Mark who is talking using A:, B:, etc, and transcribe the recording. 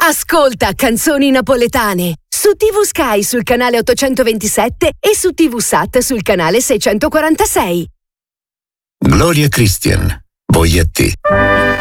A: Ascolta Canzoni Napoletane su TV Sky sul canale 827 e su TV Sat sul canale 646.
B: Gloria Christian, Voglio a te.